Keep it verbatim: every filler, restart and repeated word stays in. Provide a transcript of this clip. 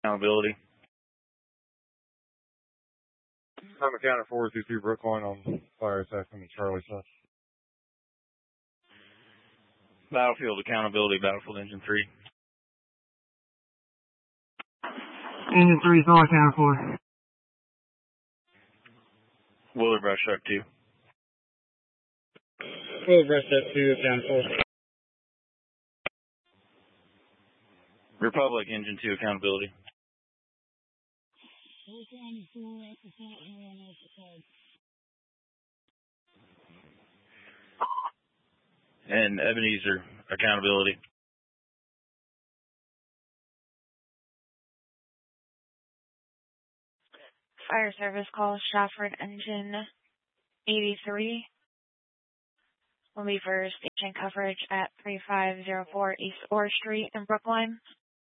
Accountability. I'm accounted for two two Brookline on fire attack from the Charlie side. Battlefield accountability, Battlefield Engine three. Engine three is all accounted for. Wheeler Brush Truck two. Wheeler Brush Truck two accounted for. Republic Engine two accountability. And Ebenezer accountability. Fire service call Stratford Engine eighty-three. Will be for station coverage at three five zero four East Orr Street in Brookline.